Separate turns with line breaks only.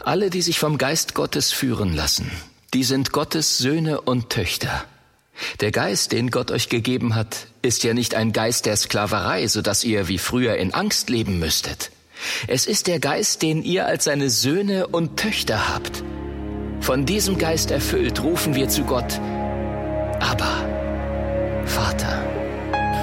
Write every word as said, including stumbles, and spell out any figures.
Alle, die sich vom Geist Gottes führen lassen, die sind Gottes Söhne und Töchter. Der Geist, den Gott euch gegeben hat, ist ja nicht ein Geist der Sklaverei, sodass ihr wie früher in Angst leben müsstet. Es ist der Geist, den ihr als seine Söhne und Töchter habt. Von diesem Geist erfüllt rufen wir zu Gott: Abba, Vater.